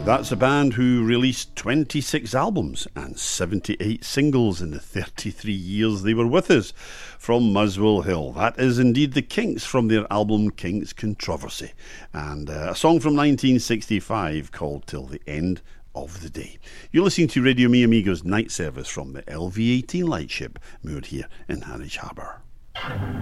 That's a band who released 26 albums and 78 singles in the 33 years they were with us. From Muswell Hill, that is indeed the Kinks from their album Kinks Controversy, and a song from 1965 called Till the End of the Day. You're listening to Radio Mi Amigo's night service from the LV18 lightship moored here in Harwich Harbour.